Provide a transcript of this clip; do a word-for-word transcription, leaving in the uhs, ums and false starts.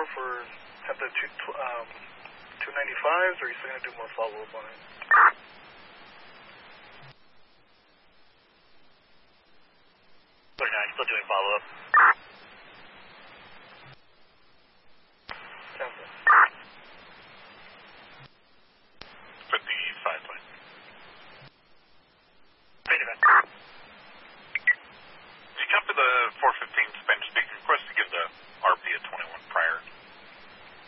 for at the two, um, two ninety-fives, or are you still going to do more follow-up on it? thirty-nine, still doing follow-up. Cancel. fifty-five point. Fade event. Do you copy the four fifteen